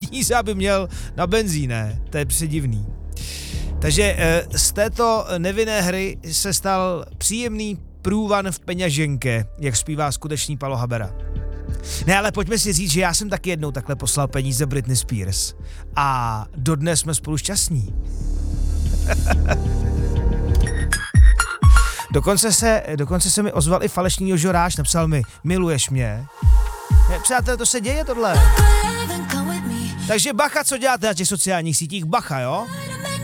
peníze, aby měl na benzín, ne? To je předivný. Takže z této nevinné hry se stal příjemný průvan v peněženke, jak zpívá skutečný Palo Habera. Ne, ale pojďme si říct, že já jsem taky jednou takhle poslal peníze Britney Spears. A dodnes jsme spolu šťastní. Dokonce se mi ozval i falešný Jožoráš, napsal mi, miluješ mě? Přátelé, to se děje tohle. Takže bacha, co děláte na těch sociálních sítích, bacha, jo?